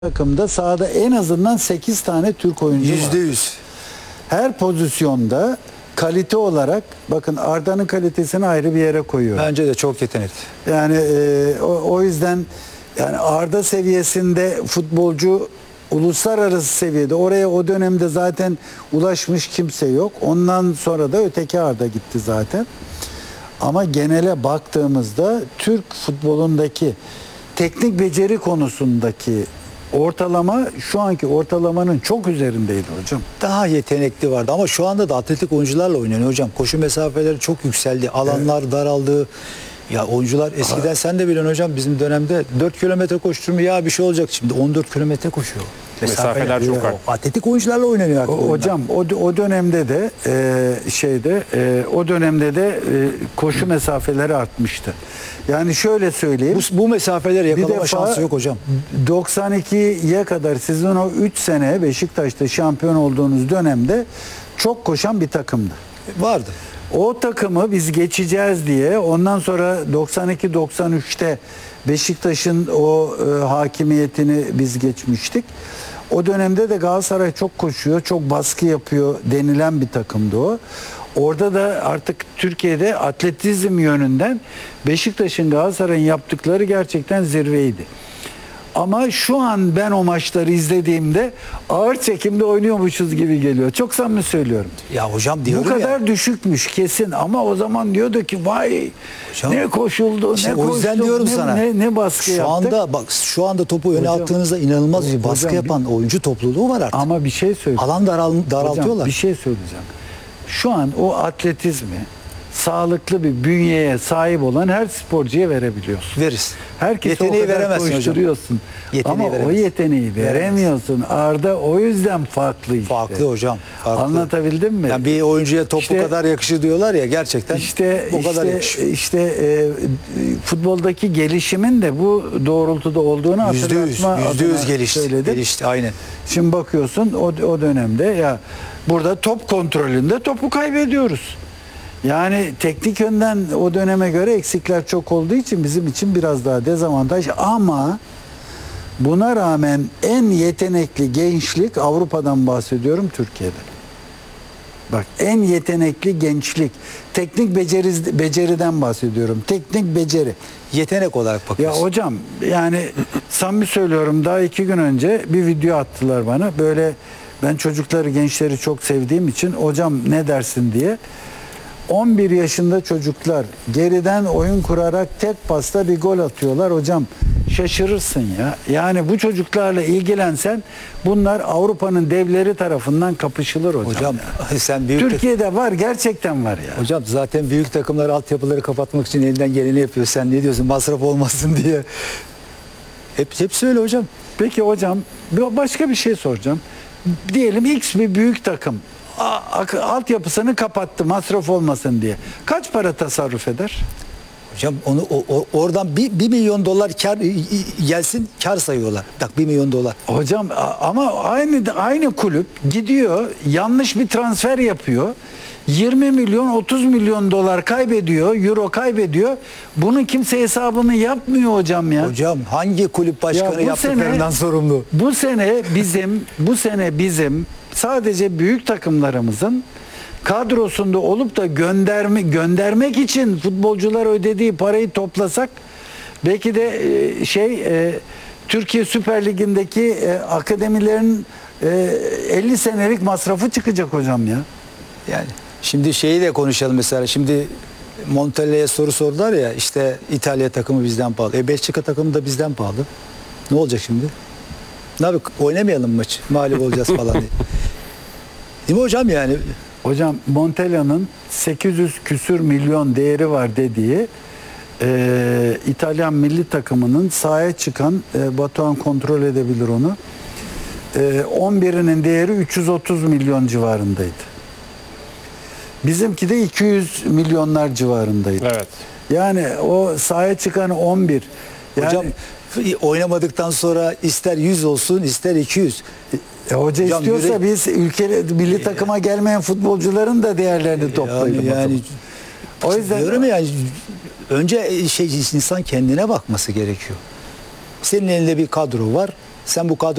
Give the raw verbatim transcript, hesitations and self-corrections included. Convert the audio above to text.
takımda sahada en azından sekiz tane Türk oyuncu var. Yüzde yüz. Her pozisyonda kalite olarak bakın Arda'nın kalitesini ayrı bir yere koyuyor. Bence de çok yetenekli. Yani e, o, o yüzden yani Arda seviyesinde futbolcu uluslararası seviyede oraya o dönemde zaten ulaşmış kimse yok. Ondan sonra da öteki Arda gitti zaten. Ama genele baktığımızda Türk futbolundaki teknik beceri konusundaki ortalama şu anki ortalamanın çok üzerindeydi hocam. Daha yetenekli vardı ama şu anda da atletik oyuncularla oynanıyor hocam. Koşu mesafeleri çok yükseldi. Alanlar evet. daraldı. Ya oyuncular eskiden ha. sen de biliyorsun hocam bizim dönemde dört kilometre koşturma ya bir şey olacak. Şimdi on dört kilometre koşuyor. Mesafeler, Mesafeler çok arttı. Atletik oyuncularla oynanıyor artık. O, hocam o, o dönemde de e, şeyde e, o dönemde de e, koşu mesafeleri artmıştı. Yani şöyle söyleyeyim. Bu, bu mesafeleri yakalama şansı yok hocam. doksan ikiye kadar sizin o üç sene Beşiktaş'ta şampiyon olduğunuz dönemde çok koşan bir takımdı. Vardı. O takımı biz geçeceğiz diye ondan sonra doksan iki doksan üçte Beşiktaş'ın o e, hakimiyetini biz geçmiştik. O dönemde de Galatasaray çok koşuyor, çok baskı yapıyor denilen bir takımdı o. Orada da artık Türkiye'de atletizm yönünden Beşiktaş'ın Galatasaray'ın yaptıkları gerçekten zirveydi. Ama şu an ben o maçları izlediğimde ağır çekimde oynuyormuşuz gibi geliyor. Çok samimi söylüyorum. Ya hocam diyorum ya. Bu kadar ya. düşükmüş kesin ama o zaman diyordu ki vay hocam, ne koşuldu, işte ne o yüzden koştu, diyorum ne, sana. Ne, ne baskı şu yaptık. anda bak şu anda topu öne hocam, attığınızda inanılmaz bir baskı hocam, yapan oyuncu topluluğu var artık. Ama bir şey söyleyeyim. Alan daral, daraltıyorlar. Hocam, bir şey söyleyeceğim. Şu an o atletizmi sağlıklı bir bünyeye sahip olan her sporcuya verebiliyorsun. Veririz. Herkese yeteneği o kadar veremezsin koşturuyorsun. Yeteneği ama veremezsin. o yeteneği veremiyorsun. Arda o yüzden farklı işte. Farklı hocam. Farklı. Anlatabildim mi? Yani bir oyuncuya topu işte, kadar yakışır diyorlar ya gerçekten. İşte o kadar işte, yakışıyor. işte e, futboldaki gelişimin de bu doğrultuda olduğunu hatırlatma Yüzde yüz gelişti. Söyledim. Gelişti aynen. Şimdi bakıyorsun o, o dönemde ya burada top kontrolünde topu kaybediyoruz. Yani teknik yönden o döneme göre eksikler çok olduğu için bizim için biraz daha dezavantaj ama buna rağmen en yetenekli gençlik Avrupa'dan bahsediyorum Türkiye'de. Bak en yetenekli gençlik. Teknik beceri, beceriden bahsediyorum. Teknik beceri. Yetenek olarak bakıyorsun. Ya hocam yani samimi söylüyorum daha iki gün önce bir video attılar bana. Böyle ben çocukları gençleri çok sevdiğim için hocam ne dersin diye. on bir yaşında çocuklar geriden oyun kurarak tek pasta bir gol atıyorlar. Hocam şaşırırsın ya. Yani bu çocuklarla ilgilensen bunlar Avrupa'nın devleri tarafından kapışılır hocam. Hocam ya. sen büyük Türkiye'de var gerçekten var ya. Hocam zaten büyük takımlar altyapıları kapatmak için elinden geleni yapıyor. Sen ne diyorsun masraf olmasın diye. Hep hepsi öyle hocam. Peki hocam başka bir şey soracağım. Diyelim X bir büyük takım altyapısını kapattı masraf olmasın diye. Kaç para tasarruf eder? Hocam onu o, o, oradan bir, bir milyon dolar kar gelsin kar sayıyorlar. Bak bir milyon dolar. Hocam ama aynı aynı kulüp gidiyor yanlış bir transfer yapıyor. yirmi milyon otuz milyon dolar kaybediyor, euro kaybediyor. Bunun kimse hesabını yapmıyor hocam ya. Hocam hangi kulüp başkanı ya yaptıklarından sene, sorumlu? Bu sene bizim bu sene bizim sadece büyük takımlarımızın kadrosunda olup da gönderme göndermek için futbolcular ödediği parayı toplasak belki de e, şey e, Türkiye Süper Ligi'ndeki e, akademilerin e, elli senelik masrafı çıkacak hocam ya. Yani şimdi şeyi de konuşalım mesela. Şimdi Montella'ya soru sordular ya işte İtalya takımı bizden pahalı. E Belçika takımı da bizden pahalı. Ne olacak şimdi? Ne abi oynamayalım maçı. Mağlup olacağız falan diye. Değil mi hocam yani? Hocam Montella'nın sekiz yüz küsür milyon değeri var dediği e, İtalyan milli takımının sahaya çıkan e, Batuhan kontrol edebilir onu. E, on birinin değeri üç yüz otuz milyon civarındaydı. Bizimki de iki yüz milyonlar civarındaydı. Evet. Yani o sahaya çıkan on bir. Yani, hocam oynamadıktan sonra ister yüz olsun ister iki yüz. E, hoca hocam, istiyorsa yürek... biz ülke milli takıma gelmeyen futbolcuların da değerlerini toplayalım. Yani, yani o yüzden diyorum yani önce şey insan kendine bakması gerekiyor. Senin elinde bir kadro var. Sen bu kadro